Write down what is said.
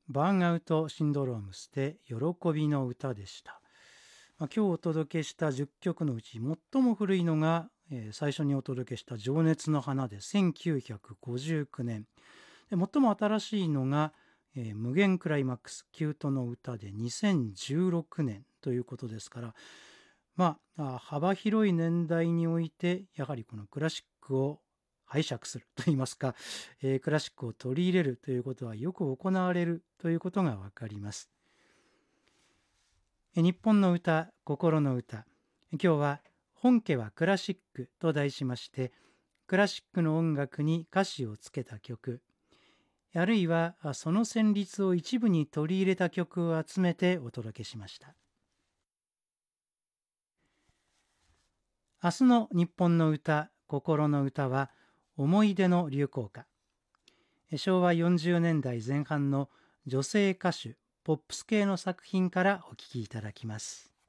バーンアウトシンドロームスで喜びの歌でした。今日お届けした10曲のうち最も古いのが、最初にお届けした情熱の花で1959年で、最も新しいのが、無限クライマックスキュートの歌で2016年ということですから、幅広い年代においてやはりこのクラシックを拝借するといいますか、クラシックを取り入れるということはよく行われるということがわかります。日本の歌、心の歌。今日は本家はクラシックと題しまして、クラシックの音楽に歌詞をつけた曲、あるいはその旋律を一部に取り入れた曲を集めてお届けしました。明日の日本の歌、心の歌は思い出の流行歌。昭和40年代前半の女性歌手、ポップス系の作品からお聴きいただきます。